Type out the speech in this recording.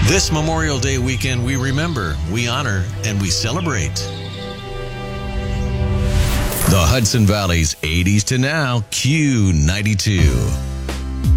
This Memorial Day weekend, we remember, we honor, and we celebrate. The Hudson Valley's 80s to now Q92.